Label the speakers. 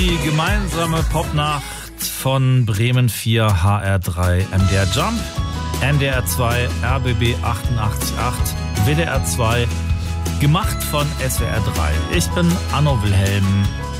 Speaker 1: Die gemeinsame Popnacht von Bremen 4, HR3, MDR Jump, NDR 2, RBB 88.8, WDR 2, gemacht von SWR 3. Ich bin Anno Wilhelm